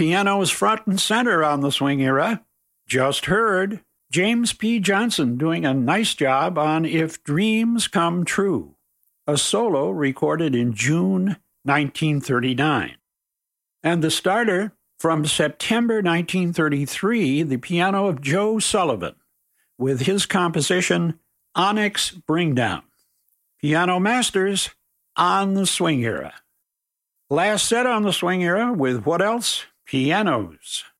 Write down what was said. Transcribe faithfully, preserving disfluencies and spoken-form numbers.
piano is front and center on the swing era. Just heard James P. Johnson doing a nice job on If Dreams Come True, a solo recorded in June nineteen thirty-nine. And the starter from September nineteen thirty-three, the piano of Joe Sullivan, with his composition Onyx Bringdown. Piano Masters on the swing era. Last set on the swing era with what else? Pianos.